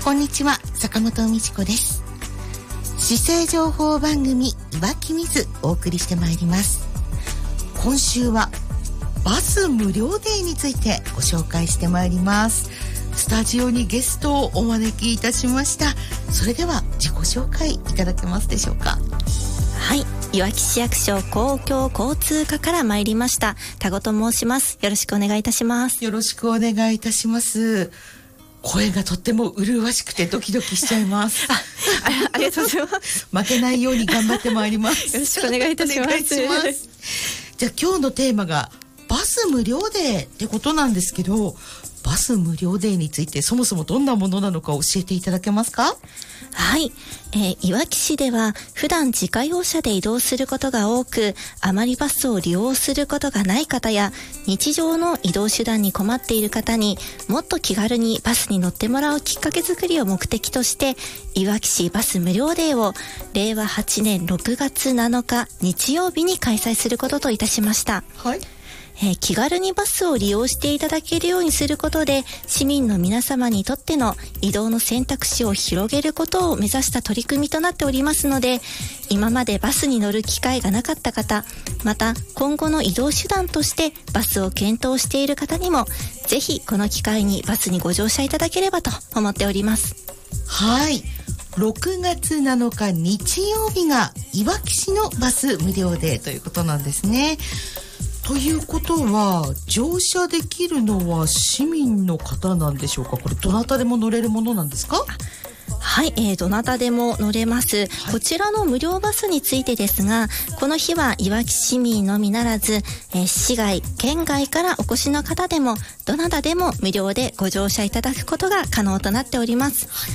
こんにちは、坂本美智子です。姿勢情報番組いわきみずお送りしてまいります。今週はバス無料デーについてご紹介してまいります。スタジオにゲストをお招きいたしました。それでは自己紹介いただけますでしょうか。 はい、いわき市役所公共交通課から参りました田子と申します。よろしくお願いいたします。 よろしくお願いいたします。声がとっても麗しくてドキドキしちゃいます。 ありがとうございます。 負けないように頑張ってまいります。 よろしくお願いいたします。 じゃあ今日のテーマがバス無料デーってことなんですけど、バス無料デーについてそもそもどんなものなのか教えていただけますか。 はい、いわき市では普段自家用車で移動することが多く、あまりバスを利用することがない方や日常の移動手段に困っている方にもっと気軽にバスに乗ってもらうきっかけ作りを目的として、いわき市バス無料デーを令和8年6月7日日曜日に開催することといたしました。 はい、 気軽にバスを利用していただけるようにすることで、市民の皆様にとっての移動の選択肢を広げることを目指した取り組みとなっておりますので、今までバスに乗る機会がなかった方、また今後の移動手段としてバスを検討している方にも、ぜひこの機会にバスにご乗車いただければと思っております。 はい、6月7日日曜日がいわき市のバス無料デーということなんですね。ということは乗車できるのは市民の方なんでしょうか。これどなたでも乗れるものなんですか。 はい、どなたでも乗れます、はい。こちらの無料バスについてですが、この日はいわき市民のみならず、市外県外からお越しの方でもどなたでも無料でご乗車いただくことが可能となっております。はい、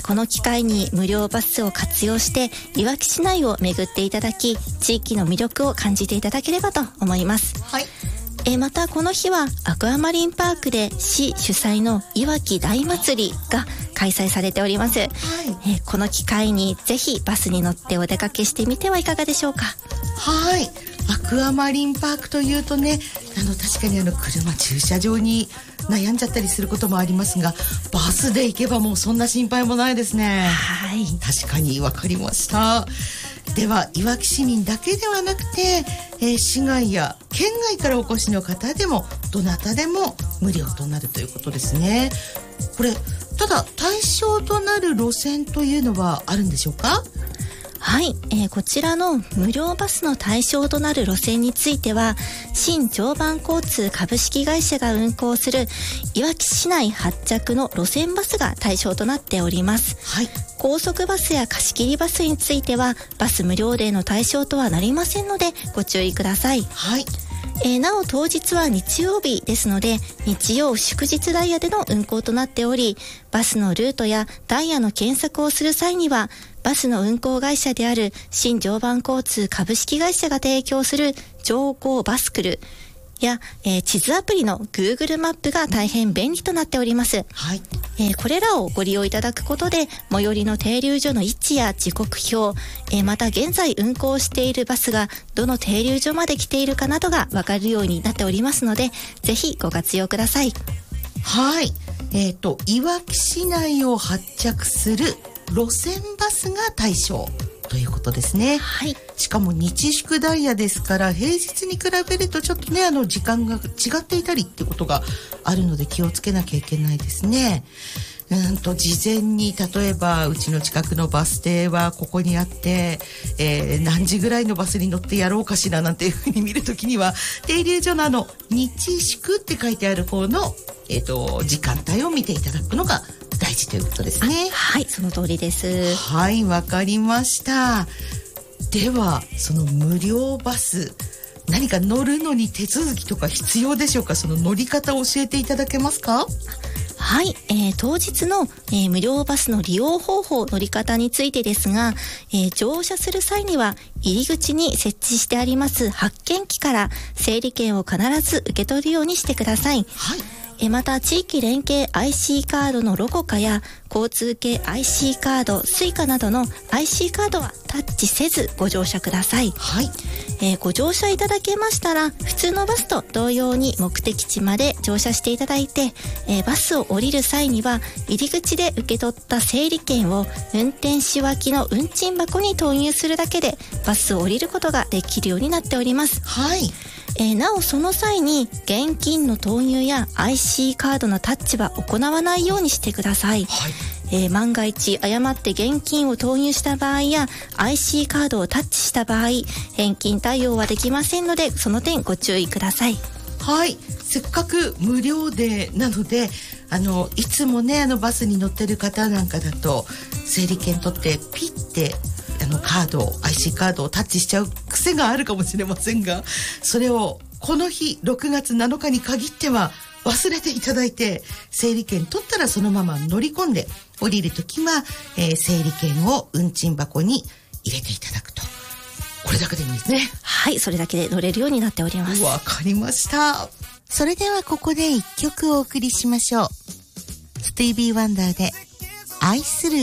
この機会に無料バスを活用していわき市内を巡っていただき、地域の魅力を感じていただければと思います。 はい、 またこの日はアクアマリンパークで市主催のいわき大祭りが開催されております。はい、この機会にぜひバスに乗ってお出かけしてみてはいかがでしょうか。 はい、アクアマリンパークというとね、確かに車駐車場に悩んじゃったりすることもありますが、バスで行けばもうそんな心配もないですね。 はい、 確かに分かりました。ではいわき市民だけではなくて、市外や県外からお越しの方でもどなたでも無料となるということですね。これただ対象となる路線というのはあるんでしょうか。 はい、こちらの無料バスの対象となる路線については、新常磐交通株式会社が運行するいわき市内発着の路線バスが対象となっております。 はい、 高速バスや貸し切りバスについてはバス無料デーの対象とはなりませんのでご注意ください。 はい、 なお当日は日曜日ですので、日曜祝日ダイヤでの運行となっており、バスのルートやダイヤの検索をする際にはバスの運行会社である新常磐交通株式会社が提供する乗降バスクルや、地図アプリの Google マップが大変便利となっております。 はい、 これらをご利用いただくことで最寄りの停留所の位置や時刻表、また現在運行しているバスがどの停留所まで来ているかなどが分かるようになっておりますので、ぜひご活用ください。 はい、いわき市内を発着する路線バスが対象ということですね。 はい、 しかも日祝ダイヤですから、平日に比べるとちょっとね時間が違っていたりってことがあるので気をつけなきゃいけないですね。事前に例えばうちの近くのバス停はここにあって、何時ぐらいのバスに乗ってやろうかしらなんていうふうに見るときには、停留所の日祝って書いてある方の、時間帯を見ていただくのが大事ということですね。 はい、その通りです。 はい、わかりました。ではその無料バス、何か乗るのに手続きとか必要でしょうか。その乗り方を教えていただけますか。 はい、当日の、無料バスの利用方法、乗り方についてですが、乗車する際には入り口に設置してあります発券機から整理券を必ず受け取るようにしてください。 はい、 また地域連携 IC カードのロゴ化や交通系 IC カード、Suica などの IC カードはタッチせずご乗車ください。 はい。 ご乗車いただけましたら、普通のバスと同様に目的地まで乗車していただいて、バスを降りる際には入り口で受け取った整理券を運転手脇の運賃箱に投入するだけでバスを降りることができるようになっております。 はい。 なおその際に現金の投入や IC カードのタッチは行わないようにしてください。 はい。 万が一誤って現金を投入した場合や IC カードをタッチした場合、返金対応はできませんので、その点ご注意ください。 はい。せっかく無料でなので、いつもねバスに乗ってる方なんかだと整理券取ってピッてカード IC カードをタッチしちゃう癖があるかもしれませんが、それをこの日6月7日に限っては忘れていただいて、整理券取ったらそのまま乗り込んで、降りるときは、整理券を運賃箱に入れていただくと。これだけでいいんですね。 はい、それだけで乗れるようになっております。 わかりました。それではここで一曲お送りしましょう。スティービー・ワンダーで愛する